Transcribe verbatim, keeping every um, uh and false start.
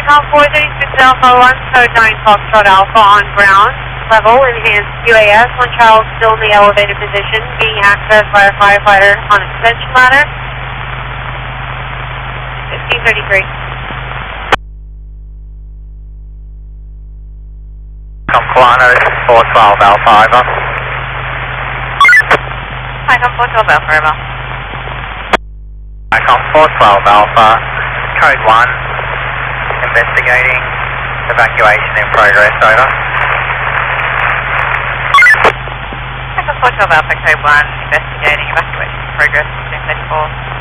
Icon four thirty-six Alpha one, code nine Foxtrot Alpha on ground. Level, enhanced Q A S, one child still in the elevated position, being accessed by a firefighter on a extension ladder. fifteen thirty-three. Complano, this is four twelve Alpha, over. Icon four twelve Alpha, over. Icon four twelve Alpha, code one, investigating, evacuation in progress, over. Icon four twelve Alpha, code one, investigating, evacuation in progress, ten thirty-four.